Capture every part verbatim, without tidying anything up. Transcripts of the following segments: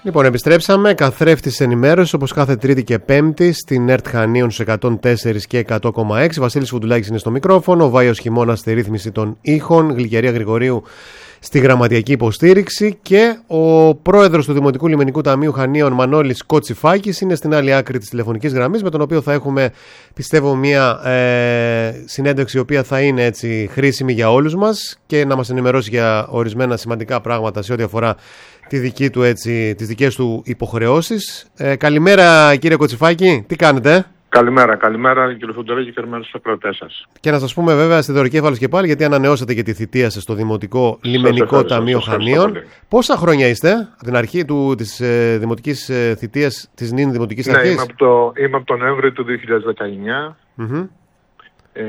Λοιπόν, επιστρέψαμε. Καθρέφτης ενημέρωση όπως κάθε Τρίτη και Πέμπτη στην ΕΡΤ Χανίων στους εκατόν τέσσερα και εκατό κόμμα έξι. Βασίλης Φουντουλάκης είναι στο μικρόφωνο. Ο Βάιος Χειμώνας στη ρύθμιση των ήχων. Γλυκερία Γρηγορίου στη γραμματιακή υποστήριξη. Και ο πρόεδρος του Δημοτικού Λιμενικού Ταμείου Χανίων, Μανώλης Κοτσιφάκης, είναι στην άλλη άκρη της τηλεφωνικής γραμμής, με τον οποίο θα έχουμε, πιστεύω, μια ε, συνέντευξη η οποία θα είναι έτσι χρήσιμη για όλους μας και να μας ενημερώσει για ορισμένα σημαντικά πράγματα σε ό,τι αφορά τη δική του, έτσι, τις δικές του υποχρεώσεις. Ε, καλημέρα κύριε Κοτσιφάκη, τι κάνετε? Καλημέρα, καλημέρα κύριε Φουντουλάκη και καλημέρα στους ακροατές σας. Και να σας πούμε βέβαια στη δωροκέφαλος και πάλι, γιατί ανανεώσατε και τη θητεία σας στο Δημοτικό Λιμενικό Ταμείο Χανίων. Πόσα χρόνια είστε από την αρχή του, της ε, δημοτικής ε, θητείας της νυν Δημοτικής ναι, Αρχής? Είμαι από, το, είμαι από τον Νοέμβριο του δύο χιλιάδες δεκαεννιά. Mm-hmm. Ε,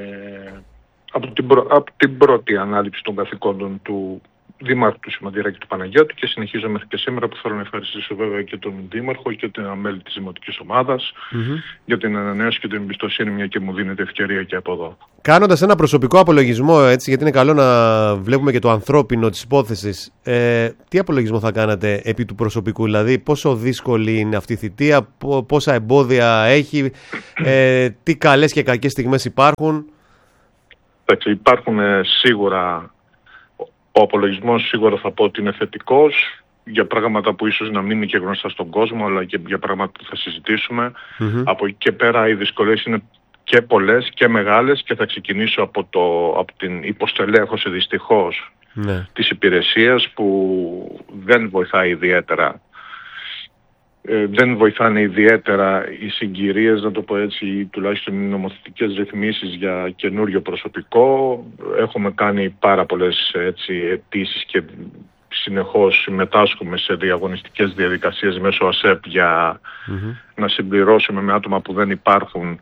από, την προ, από την πρώτη ανάληψη των καθηκόντων του Δήμαρχου του Σημαντηράκη του Παναγιώτη και συνεχίζω μέχρι και σήμερα, που θέλω να ευχαριστήσω βέβαια και τον Δήμαρχο και την μέλη της Δημοτικής Ομάδας mm-hmm. για την ανανέωση και την εμπιστοσύνη, μια και μου δίνεται ευκαιρία και από εδώ. Κάνοντας ένα προσωπικό απολογισμό, έτσι, γιατί είναι καλό να βλέπουμε και το ανθρώπινο της υπόθεσης, ε, τι απολογισμό θα κάνατε επί του προσωπικού, δηλαδή πόσο δύσκολη είναι αυτή η θητεία, πόσα εμπόδια έχει, ε, τι καλές και κακές στιγμές υπάρχουν? Εντάξει, υπάρχουν ε, σίγουρα. Ο απολογισμός σίγουρα θα πω ότι είναι θετικός για πράγματα που ίσως να μην είναι και γνωστά στον κόσμο, αλλά και για πράγματα που θα συζητήσουμε. Mm-hmm. Από εκεί και πέρα οι δυσκολίες είναι και πολλές και μεγάλες και θα ξεκινήσω από, το, από την υποστελέχωση δυστυχώς mm-hmm. της υπηρεσίας, που δεν βοηθάει ιδιαίτερα. Ε, δεν βοηθάνε ιδιαίτερα οι συγκυρίες, να το πω έτσι, ή τουλάχιστον οι νομοθετικές ρυθμίσεις για καινούριο προσωπικό. Έχουμε κάνει πάρα πολλές έτσι αιτήσεις και συνεχώς συμμετάσχουμε σε διαγωνιστικές διαδικασίες μέσω ΑΣΕΠ για mm-hmm. να συμπληρώσουμε με άτομα που δεν υπάρχουν,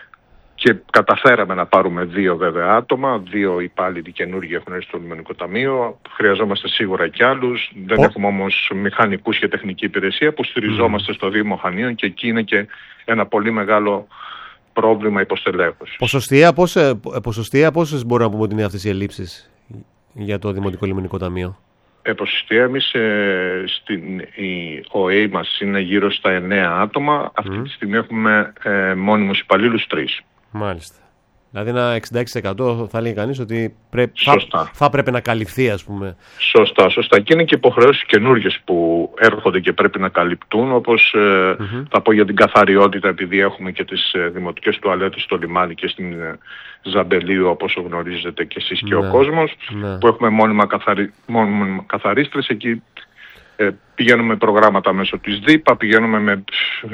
και καταφέραμε να πάρουμε δύο βέβαια άτομα, δύο υπάλληλοι καινούργοι έχουν έρθει στο Λιμενικό Ταμείο. Χρειαζόμαστε σίγουρα κι άλλους. Δεν oh. έχουμε όμως μηχανικούς και τεχνική υπηρεσία που στηριζόμαστε mm. στο Δήμο Χανίων, και εκεί είναι και ένα πολύ μεγάλο πρόβλημα υποστελέχωσης. Ποσοστιαία, πόσες, ποσοστιαία πόσες μπορούμε να πούμε ότι είναι αυτές οι ελλείψεις για το Δημοτικό Λιμενικό Ταμείο? Ε, ποσοστιαία, εμείς ε, στην, η ΟΕΗ μας είναι γύρω στα εννέα άτομα. Αυτή mm. τη στιγμή έχουμε ε, μόνιμους υπαλλήλους τρεις. Μάλιστα. Δηλαδή ένα εξήντα έξι τοις εκατό θα λέει κανείς ότι πρέπει, θα, θα πρέπει να καλυφθεί, ας πούμε. Σωστά, σωστά. Και είναι και υποχρεώσεις καινούργιες που έρχονται και πρέπει να καλυπτούν, όπως ε, mm-hmm. θα πω για την καθαριότητα, επειδή έχουμε και τις ε, δημοτικές τουαλέτες στο λιμάνι και στην ε, Ζαμπελίου, όπως γνωρίζετε και εσείς και ναι. ο κόσμος, ναι. που έχουμε μόνιμα, καθαρι... μόνιμα καθαρίστρες. Εκεί ε, πηγαίνουμε προγράμματα μέσω της ΔΥΠΑ, πηγαίνουμε με,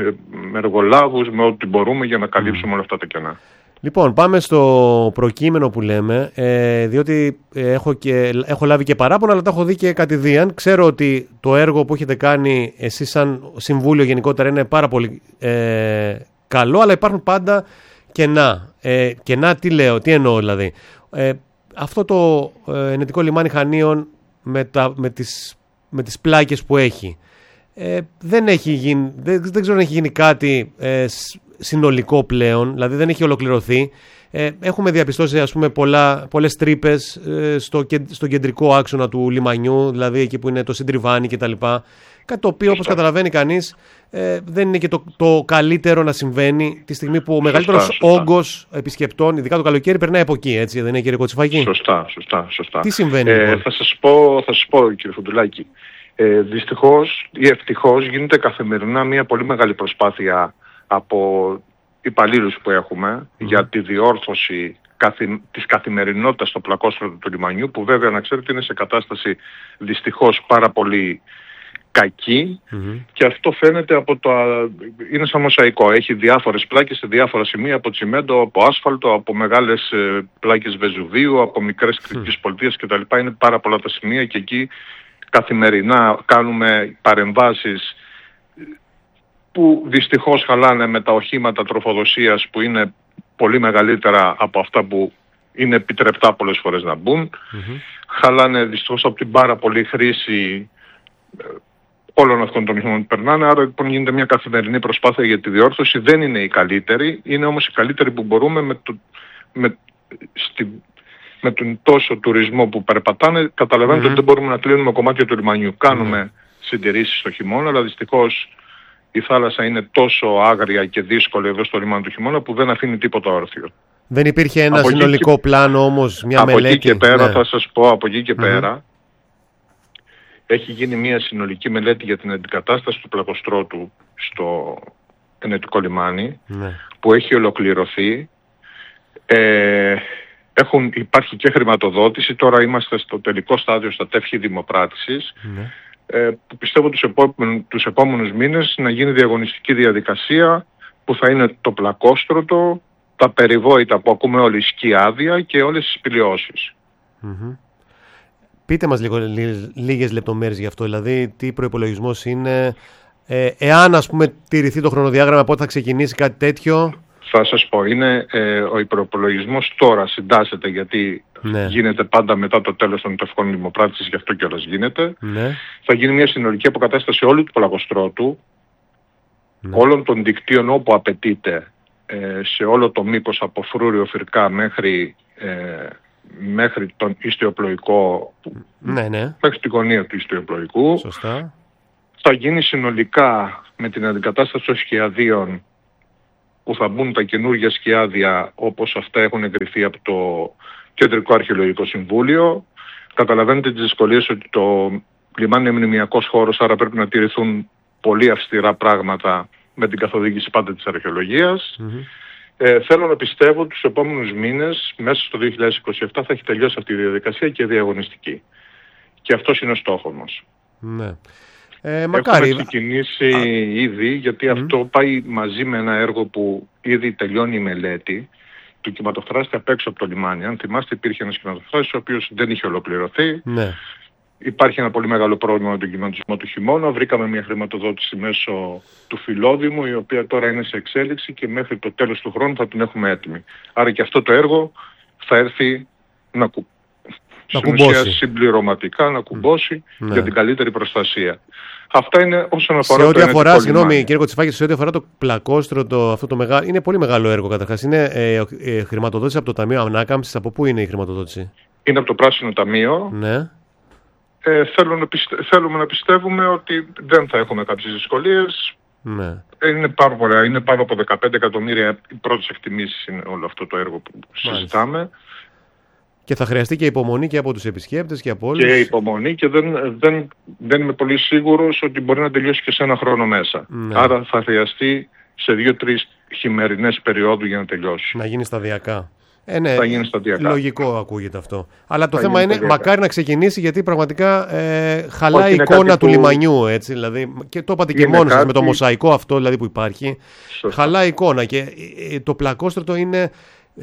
με εργολάβους, με ό,τι μπορούμε για να καλύψουμε mm. όλα αυτά τα κενά. Λοιπόν, πάμε στο προκείμενο που λέμε, ε, διότι έχω, και, έχω λάβει και παράπονα, αλλά τα έχω δει και κατηδίαν. Ξέρω ότι το έργο που έχετε κάνει εσείς σαν Συμβούλιο γενικότερα είναι πάρα πολύ ε, καλό, αλλά υπάρχουν πάντα κενά. Ε, κενά τι λέω, τι εννοώ δηλαδή. Ε, αυτό το ε, ενετικό λιμάνι Χανίων με, τα, με, τις, με τις πλάκες που έχει, ε, δεν, έχει γίνει, δεν, δεν ξέρω αν έχει γίνει κάτι ε, συνολικό πλέον, δηλαδή δεν έχει ολοκληρωθεί. Ε, έχουμε διαπιστώσει, ας πούμε, πολλά, πολλές τρύπες ε, στο, στο κεντρικό άξονα του λιμανιού, δηλαδή εκεί που είναι το συντριβάνι κτλ. Κάτι το οποίο, όπως καταλαβαίνει κανείς, ε, δεν είναι και το, το καλύτερο να συμβαίνει τη στιγμή που ο μεγαλύτερος όγκος επισκεπτών, ειδικά το καλοκαίρι, περνάει από εκεί, έτσι, δεν είναι, κύριε Κοτσιφάκη? Σωστά, σωστά, σωστά. Τι συμβαίνει? Ε, θα σας πω, θα σας πω, κύριε Φουντουλάκη. Ε, δυστυχώς ή ευτυχώς γίνεται καθημερινά μια πολύ μεγάλη προσπάθεια από υπαλλήλους που έχουμε mm. για τη διόρθωση καθη, της καθημερινότητας στο πλακόστρωτο του λιμανιού, που βέβαια να ξέρετε είναι σε κατάσταση δυστυχώς πάρα πολύ κακή mm-hmm. και αυτό φαίνεται από το... είναι σαν μοσαϊκό. Έχει διάφορες πλάκες σε διάφορα σημεία, από τσιμέντο, από άσφαλτο, από μεγάλες ε, πλάκες Βεζουβίου, από μικρές κριτικές mm. πολιτείες κτλ. Είναι πάρα πολλά τα σημεία και εκεί καθημερινά κάνουμε παρεμβάσεις που δυστυχώς χαλάνε με τα οχήματα τροφοδοσίας που είναι πολύ μεγαλύτερα από αυτά που είναι επιτρεπτά πολλές φορές να μπουν. Mm-hmm. Χαλάνε δυστυχώς από την πάρα πολύ χρήση όλων αυτών των οχημάτων που περνάνε. Άρα λοιπόν γίνεται μια καθημερινή προσπάθεια για τη διόρθωση. Δεν είναι η καλύτερη, είναι όμως η καλύτερη που μπορούμε με, το, με, στη, με τον τόσο τουρισμό που περπατάνε. Καταλαβαίνετε mm-hmm. ότι δεν μπορούμε να κλείνουμε κομμάτια του λιμανιού. Κάνουμε mm-hmm. συντηρήσεις το χειμώνα, αλλά δυστυχώς η θάλασσα είναι τόσο άγρια και δύσκολη εδώ στο λιμάνι του χειμώνα που δεν αφήνει τίποτα όρθιο. Δεν υπήρχε ένα από συνολικό και... πλάνο όμως, μια από μελέτη? Από εκεί και πέρα, ναι. θα σας πω, από εκεί και mm-hmm. πέρα έχει γίνει μια συνολική μελέτη για την αντικατάσταση του πλακοστρώτου στο ενετικό λιμάνι, ναι. που έχει ολοκληρωθεί. Ε, έχουν, υπάρχει και χρηματοδότηση, τώρα είμαστε στο τελικό στάδιο στα τεύχη δημοπράτησης, ναι. ε, που πιστεύω τους επόμενους, τους επόμενους μήνες να γίνει διαγωνιστική διαδικασία που θα είναι το πλακόστρωτο, τα περιβόητα που ακούμε όλοι, σκιάδια και όλες τις σπηλαιώσεις. Mm-hmm. Πείτε μας λίγο, λί, λίγες λεπτομέρειες γι' αυτό, δηλαδή τι προϋπολογισμός είναι, ε, εάν ας πούμε τηρηθεί το χρονοδιάγραμμα, πότε θα ξεκινήσει κάτι τέτοιο? Θα σας πω, είναι ε, ο προϋπολογισμός τώρα συντάσσεται, γιατί ναι. γίνεται πάντα μετά το τέλος των τευχών δημοπράτησης, γι' αυτό κιόλας γίνεται. Ναι. Θα γίνει μια συνολική αποκατάσταση όλου του πλακοστρώτου, ναι. όλων των δικτύων όπου απαιτείται, ε, σε όλο το μήκος από Φρούριο Φυρκά μέχρι, ε, μέχρι τον ιστιοπλοϊκό, ναι, ναι. μέχρι την γωνία του ιστιοπλοϊκού. Σωστά. Θα γίνει συνολικά με την αντικατάσταση των σκιαδίων, που θα μπουν τα καινούργια σκιάδια όπως αυτά έχουν εγκριθεί από το Κεντρικό Αρχαιολογικό Συμβούλιο. Καταλαβαίνετε τις δυσκολίες ότι το λιμάνι είναι μνημειακός χώρος, άρα πρέπει να τηρηθούν πολύ αυστηρά πράγματα με την καθοδήγηση πάντα της αρχαιολογίας. Mm-hmm. Ε, θέλω να πιστεύω ότι τους επόμενους μήνες, μέσα στο δύο χιλιάδες είκοσι επτά, θα έχει τελειώσει αυτή η διαδικασία και διαγωνιστική. Και αυτός είναι ο στόχος μας. Ναι. Ε, μακάρι. Έχουμε ξεκινήσει Α. ήδη, γιατί mm. αυτό πάει μαζί με ένα έργο που ήδη τελειώνει η μελέτη του κυματοφράστη απ' έξω από το λιμάνι. Αν θυμάστε, υπήρχε ένας κυματοφράστης ο οποίος δεν είχε ολοκληρωθεί. Ναι. Υπάρχει ένα πολύ μεγάλο πρόβλημα με τον κυματισμό του χειμώνα. Βρήκαμε μια χρηματοδότηση μέσω του Φιλόδημου, η οποία τώρα είναι σε εξέλιξη και μέχρι το τέλος του χρόνου θα την έχουμε έτοιμη. Άρα και αυτό το έργο θα έρθει να κουμπώσει. Στην ουσία συμπληρωματικά να κουμπώσει mm. για την καλύτερη προστασία. Αυτά είναι όσον αφορά σε ό,τι το αφορά, συγγνώμη κύριε Κοτσιφάκη, σε ό,τι αφορά το πλακόστρωτο, αυτό το μεγάλο, είναι πολύ μεγάλο έργο καταρχάς. Είναι ε, ε, χρηματοδότηση από το Ταμείο Ανάκαμψης. Από πού είναι η χρηματοδότηση? Είναι από το Πράσινο Ταμείο. Ναι. Ε, θέλω να πιστε... Θέλουμε να πιστεύουμε ότι δεν θα έχουμε κάποιες δυσκολίες. Ναι. Είναι πάρα πολλά, είναι πάνω από δεκαπέντε εκατομμύρια, οι πρώτες εκτιμήσεις είναι όλο αυτό το έργο που Μάλιστα. συζητάμε. Και θα χρειαστεί και υπομονή και από τους επισκέπτες και από όλους. Και υπομονή, και δεν, δεν, δεν είμαι πολύ σίγουρος ότι μπορεί να τελειώσει και σε ένα χρόνο μέσα. Ναι. Άρα θα χρειαστεί σε δύο-τρεις χειμερινές περίοδου για να τελειώσει. Να γίνει σταδιακά. Ε, ναι, θα γίνει σταδιακά. Λογικό ακούγεται αυτό. Αλλά το θα θέμα είναι σταδιακά. Μακάρι να ξεκινήσει, γιατί πραγματικά ε, χαλάει η εικόνα του που... λιμανιού. Έτσι, δηλαδή, και το είπατε και μόνοι σας, κάτι... με το μοσαϊκό αυτό δηλαδή, που υπάρχει. Σωστά. Χαλάει η εικόνα. Και ε, το πλακόστρωτο είναι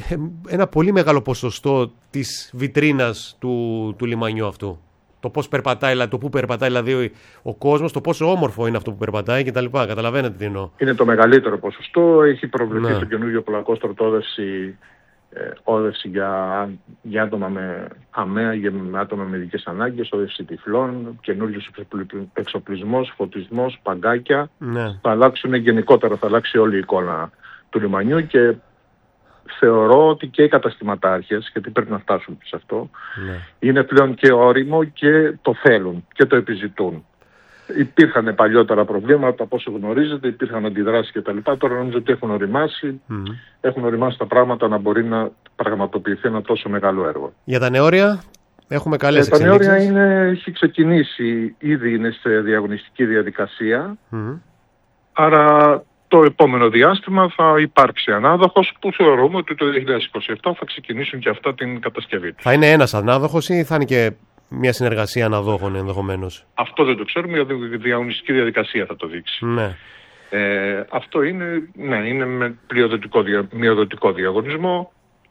ένα πολύ μεγάλο ποσοστό της βιτρίνας του, του λιμανιού αυτού. Το πώς περπατάει, το πού περπατάει δηλαδή ο κόσμος, το πόσο όμορφο είναι αυτό που περπατάει κτλ. Καταλαβαίνετε τι εννοώ. Είναι το μεγαλύτερο ποσοστό. Έχει προβληθεί ναι. στο καινούργιο πλακόστρωτο όδευση, ε, όδευση για, για άτομα με αμαία, για με άτομα με ειδικές ανάγκες, όδευση τυφλών, καινούργιος εξοπλισμός, φωτισμός, παγκάκια. Ναι. Θα αλλάξουν γενικότερα, θα αλλάξει όλη η εικόνα του λιμανιού, και θεωρώ ότι και οι καταστηματάρχες, γιατί πρέπει να φτάσουν σε αυτό, ναι. είναι πλέον και όριμο και το θέλουν και το επιζητούν. Υπήρχαν παλιότερα προβλήματα, από όσο γνωρίζετε, υπήρχαν αντιδράσεις κτλ. Τώρα νομίζω ότι έχουν οριμάσει, mm. έχουν οριμάσει τα πράγματα να μπορεί να πραγματοποιηθεί ένα τόσο μεγάλο έργο. Για τα νεόρια έχουμε καλές ε, εξελίξεις. Τα νεόρια είναι, έχει ξεκινήσει, ήδη είναι σε διαγωνιστική διαδικασία, Mm. άρα το επόμενο διάστημα θα υπάρξει ανάδοχος, που θεωρούμε ότι το δύο χιλιάδες είκοσι επτά θα ξεκινήσουν και αυτά την κατασκευή τους. Θα είναι ένας ανάδοχος ή θα είναι και μια συνεργασία αναδόχων ενδεχομένως? Αυτό δεν το ξέρουμε, η διαγωνιστική διαδικασία θα το δείξει. Ναι. Ε, αυτό είναι, ναι, είναι με πλειοδοτικό, μειοδοτικό διαγωνισμό,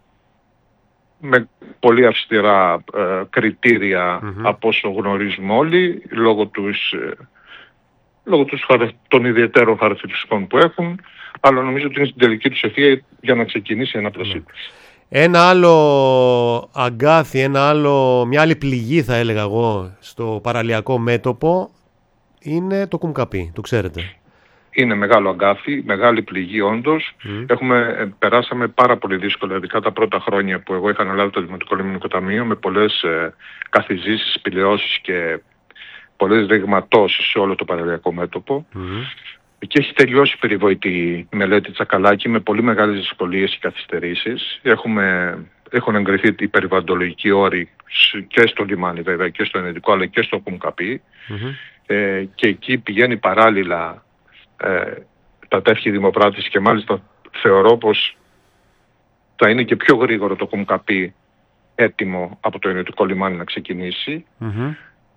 με πολύ αυστηρά ε, κριτήρια mm-hmm. από όσο γνωρίζουμε όλοι, λόγω τους... Ε, λόγω των ιδιαίτερων χαρακτηριστικών που έχουν, αλλά νομίζω ότι είναι στην τελική τους ευθεία για να ξεκινήσει η ανάπτυξή τους. Ένα άλλο αγκάθι, ένα άλλο, μια άλλη πληγή θα έλεγα εγώ στο παραλιακό μέτωπο είναι το Κουμκαπί, το ξέρετε. Είναι μεγάλο αγκάθι, μεγάλη πληγή όντως. Mm. Έχουμε, περάσαμε πάρα πολύ δύσκολα, ειδικά τα πρώτα χρόνια που εγώ είχα αναλάβει το Δημοτικό Λιμενικό Ταμείο, με πολλές ε, καθιζήσεις, σπηλαιώσεις και πολλές ρηγματώσεις σε όλο το παραλιακό μέτωπο. Mm-hmm. Και έχει τελειώσει η περιβόητη μελέτη Τσακαλάκη με πολύ μεγάλες δυσκολίες και καθυστερήσεις. Έχουμε, έχουν εγκριθεί οι περιβαλλοντολογικοί όροι και στο λιμάνι βέβαια και στο Ενετικό αλλά και στο Κουμκαπί. Mm-hmm. Ε, και εκεί πηγαίνει παράλληλα ε, τα τεύχη δημοπράτηση και μάλιστα θεωρώ πως θα είναι και πιο γρήγορο το Κουμκαπί έτοιμο από το Ενετικό λιμάνι να ξεκινήσει. Mm-hmm.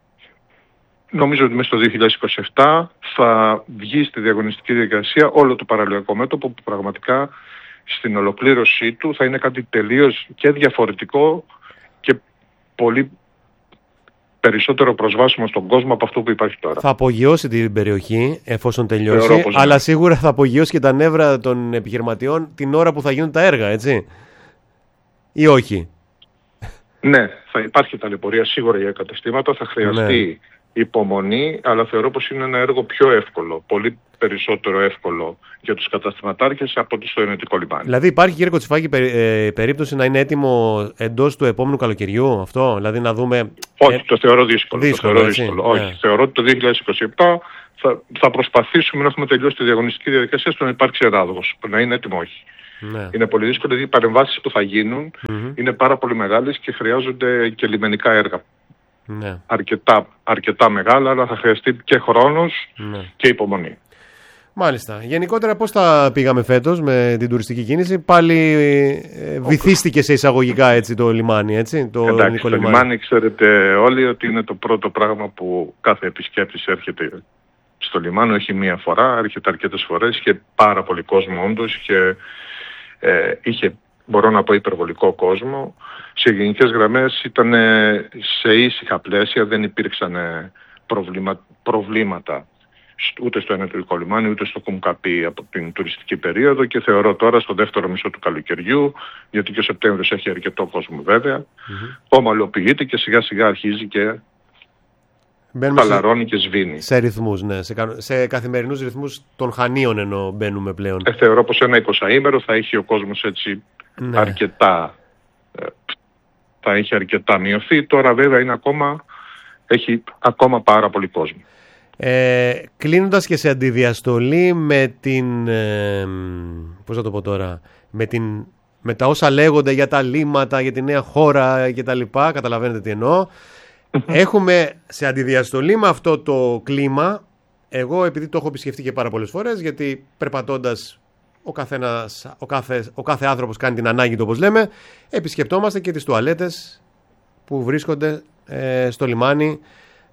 Νομίζω ότι μέσα στο δύο χιλιάδες είκοσι επτά θα βγει στη διαγωνιστική διαδικασία όλο το παραλιακό μέτωπο που πραγματικά στην ολοκλήρωσή του θα είναι κάτι τελείως και διαφορετικό και πολύ περισσότερο προσβάσιμο στον κόσμο από αυτό που υπάρχει τώρα. Θα απογειώσει την περιοχή εφόσον τελειώσει, αλλά ναι. Σίγουρα θα απογειώσει και τα νεύρα των επιχειρηματιών την ώρα που θα γίνουν τα έργα, έτσι, ή όχι? Ναι, θα υπάρχει ταλαιπωρία σίγουρα για καταστήματα, θα χρειαστεί ναι. υπομονή, αλλά θεωρώ πως είναι ένα έργο πιο εύκολο, πολύ περισσότερο εύκολο για τους καταστηματάρχες από ότι στο Ενετικό λιμάνι. Δηλαδή υπάρχει, κύριε Κοτσιφάκη, ε, περίπτωση να είναι έτοιμο εντός του επόμενου καλοκαιριού αυτό, δηλαδή να δούμε... Όχι, ε... το θεωρώ δύσκολο. δύσκολο, το θεωρώ δύσκολο. Ναι. Όχι, θεωρώ ότι το δύο χιλιάδες είκοσι επτά θα, θα προσπαθήσουμε να έχουμε τελειώσει τη διαγωνιστική διαδικασία στο να υπάρξει εδάδος, να είναι έτοιμο όχι. Ναι. Είναι πολύ δύσκολο, γιατί οι παρεμβάσεις που θα γίνουν mm-hmm. είναι πάρα πολύ μεγάλες και χρειάζονται και λιμενικά έργα. Ναι. Αρκετά, αρκετά μεγάλα, αλλά θα χρειαστεί και χρόνος ναι. και υπομονή. Μάλιστα. Γενικότερα πώς θα πήγαμε φέτος με την τουριστική κίνηση? Πάλι ε, βυθίστηκε σε εισαγωγικά έτσι το λιμάνι, έτσι, το Εντάξει, το λιμάνι. λιμάνι ξέρετε όλοι ότι είναι το πρώτο πράγμα που κάθε επισκέπτης έρχεται στο λιμάνι, όχι μία φορά, έρχεται αρκετές φορές και πάρα πολύ κόσμο όντως και ε, είχε, μπορώ να πω, υπερβολικό κόσμο. Σε γενικές γραμμές ήταν σε ήσυχα πλαίσια, δεν υπήρξαν προβλήμα, προβλήματα ούτε στο Ενετικό λιμάνι ούτε στο Κουμκαπί από την τουριστική περίοδο και θεωρώ τώρα στο δεύτερο μισό του καλοκαιριού, γιατί και ο Σεπτέμβριος έχει αρκετό κόσμο βέβαια, mm-hmm. ομαλοποιείται και σιγά σιγά αρχίζει και χαλαρώνει και σβήνει. Σε ρυθμούς, ναι, σε, σε καθημερινούς ρυθμούς των Χανίων ενώ μπαίνουμε πλέον. Ε, θεωρώ πως ένα εικοσαήμερο θα έχει ο κόσμος έτσι ναι. αρκετά... θα έχει αρκετά μειωθεί. Τώρα βέβαια είναι ακόμα, έχει ακόμα πάρα πολύ κόσμο. Ε, κλείνοντας και σε αντιδιαστολή με την, ε, πώς θα το πω τώρα, με, την, με τα όσα λέγονται για τα λίμματα, για τη νέα χώρα και τα λοιπά, καταλαβαίνετε τι εννοώ. Έχουμε σε αντιδιαστολή με αυτό το κλίμα, εγώ επειδή το έχω επισκεφτεί και πάρα πολλές φορές, γιατί περπατώντας ο, καθένας, ο, κάθε, ο κάθε άνθρωπος κάνει την ανάγκη του, όπως λέμε, επισκεπτόμαστε και τις τουαλέτες που βρίσκονται ε, στο λιμάνι,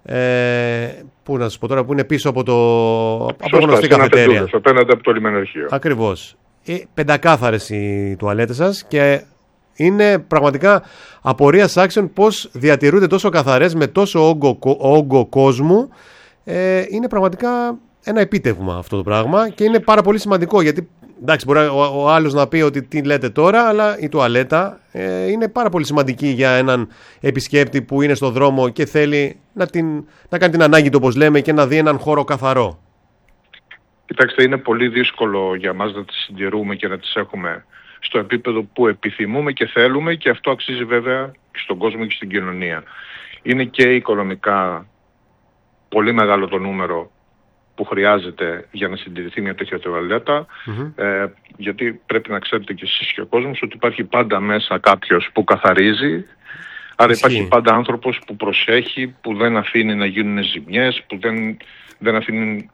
ε, που να σας πω τώρα, που είναι πίσω από το από γνωστή καφετέρια. Απέναντι από το λιμεναρχείο. Ακριβώς. Ε, πεντακάθαρες οι τουαλέτες σας και είναι πραγματικά απορίας άξιων πώς διατηρούνται τόσο καθαρές με τόσο όγκο, όγκο κόσμου. Ε, είναι πραγματικά ένα επίτευγμα αυτό το πράγμα και είναι πάρα πολύ σημαντικό, γιατί εντάξει, μπορεί ο, ο άλλος να πει ότι τι λέτε τώρα, αλλά η τουαλέτα ε, είναι πάρα πολύ σημαντική για έναν επισκέπτη που είναι στο δρόμο και θέλει να, την, να κάνει την ανάγκη του, όπως λέμε, και να δει έναν χώρο καθαρό. Κοιτάξτε, είναι πολύ δύσκολο για μας να τις συντηρούμε και να τις έχουμε στο επίπεδο που επιθυμούμε και θέλουμε, και αυτό αξίζει βέβαια και στον κόσμο και στην κοινωνία. Είναι και οικονομικά πολύ μεγάλο το νούμερο που χρειάζεται για να συντηρηθεί μια τέτοια τουαλέτα, mm-hmm. ε, γιατί πρέπει να ξέρετε και εσείς και ο κόσμος ότι υπάρχει πάντα μέσα κάποιος που καθαρίζει, άρα Ισχύει. υπάρχει πάντα άνθρωπος που προσέχει, που δεν αφήνει να γίνουν ζημιές, που δεν, δεν αφήνει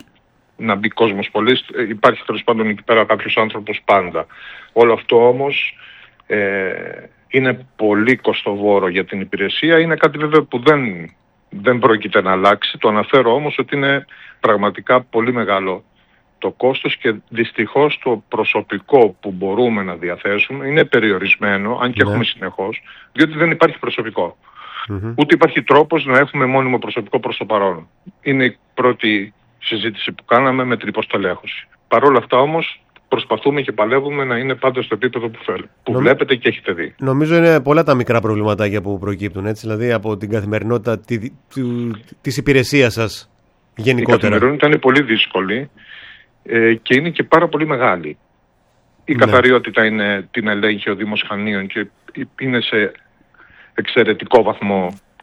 να μπει κόσμος πολύ. Ε, υπάρχει τέλος πάντων εκεί πέρα κάποιος άνθρωπος πάντα. Όλο αυτό όμως ε, είναι πολύ κοστοβόρο για την υπηρεσία, είναι κάτι βέβαια που δεν... δεν πρόκειται να αλλάξει. Το αναφέρω όμως ότι είναι πραγματικά πολύ μεγάλο το κόστος και δυστυχώς το προσωπικό που μπορούμε να διαθέσουμε είναι περιορισμένο, αν και ναι. έχουμε συνεχώς, διότι δεν υπάρχει προσωπικό. Mm-hmm. Ούτε υπάρχει τρόπος να έχουμε μόνιμο προσωπικό προς το παρόν. Είναι η πρώτη συζήτηση που κάναμε με την υποστελέχωση. Παρ' όλα αυτά όμως προσπαθούμε και παλεύουμε να είναι πάντα στο επίπεδο που θέλουμε, που Νομ... βλέπετε και έχετε δει. Νομίζω είναι πολλά τα μικρά προβληματάκια που προκύπτουν, έτσι, δηλαδή από την καθημερινότητα τη, τη, της υπηρεσίας σας γενικότερα. Η καθημερινότητα είναι πολύ δύσκολη ε, και είναι και πάρα πολύ μεγάλη. Η ναι. καθαριότητα είναι την ελέγχει ο Δήμος Χανίων και είναι σε εξαιρετικό βαθμό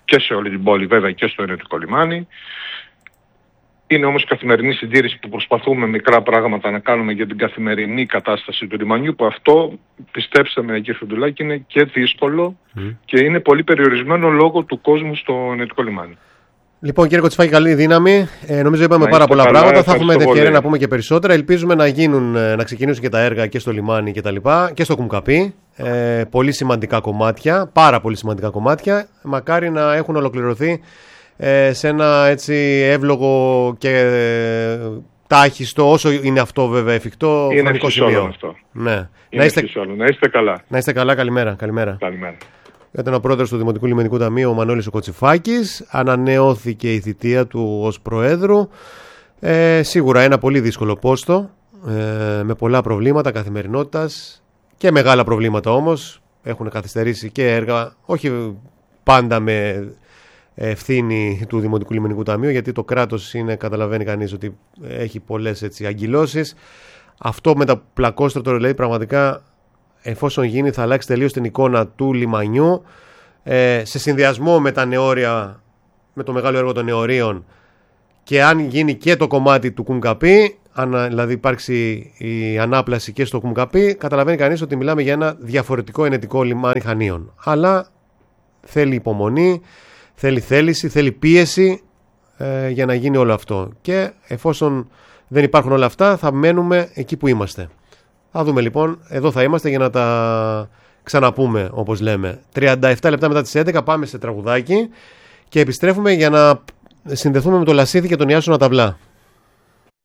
και σε όλη την πόλη βέβαια και στο ενετικό λιμάνι. Είναι όμως η καθημερινή συντήρηση που προσπαθούμε μικρά πράγματα να κάνουμε για την καθημερινή κατάσταση του λιμανιού, που αυτό, πιστέψτε με κύριε Φεντουλάκη, είναι και δύσκολο mm. και είναι πολύ περιορισμένο λόγω του κόσμου στο ενετικό λιμάνι. Λοιπόν, κύριε Κοτσιφάκη, καλή δύναμη. Ε, νομίζω είπαμε να πάρα πολλά καλά, πράγματα. Θα έχουμε ευκαιρία να πούμε και περισσότερα. Ελπίζουμε να, γίνουν, να ξεκινήσουν και τα έργα και στο λιμάνι και τα λοιπά, και στο Κουμκαπί. Ε, πολύ σημαντικά κομμάτια, πάρα πολύ σημαντικά κομμάτια. Μακάρι να έχουν ολοκληρωθεί ε, σε ένα έτσι εύλογο και ε, τάχιστο, όσο είναι αυτό βέβαια εφικτό, είναι χρονικό σημείο. Αυτό. Ναι. Είναι να, είστε... να είστε καλά. Να είστε καλά, καλημέρα. Καλημέρα. Καλημέρα. Ήταν ο πρόεδρος του Δημοτικού Λιμενικού Ταμείου, ο Μανώλης ο Κοτσιφάκης. Ανανεώθηκε η θητεία του ως προέδρου. Ε, σίγουρα ένα πολύ δύσκολο πόστο, ε, με πολλά προβλήματα καθημερινότητας και μεγάλα προβλήματα όμως. Έχουν καθυστερήσει και έργα, όχι πάντα με ευθύνη του Δημοτικού Λιμενικού Ταμείου, γιατί το κράτος είναι, καταλαβαίνει κανείς ότι έχει πολλές έτσι αγκυλώσεις. Αυτό με τα πλακόστρωτο, δηλαδή πραγματικά, εφόσον γίνει, θα αλλάξει τελείως την εικόνα του λιμανιού, ε, σε συνδυασμό με τα νεόρια, με το μεγάλο έργο των νεωρίων, και αν γίνει και το κομμάτι του Κουμκαπί, αν δηλαδή υπάρξει η ανάπλαση και στο Κουμκαπί, καταλαβαίνει κανείς ότι μιλάμε για ένα διαφορετικό ενετικό λιμάνι Χανίων. Αλλά θέλει υπομονή, θέλει θέληση, θέλει πίεση ε, για να γίνει όλο αυτό. Και εφόσον δεν υπάρχουν όλα αυτά, θα μένουμε εκεί που είμαστε. Θα δούμε λοιπόν, εδώ θα είμαστε για να τα ξαναπούμε, όπως λέμε. τριάντα επτά λεπτά μετά τις έντεκα πάμε σε τραγουδάκι και επιστρέφουμε για να συνδεθούμε με το Λασίθι και τον Ιάσονα Ταβλά.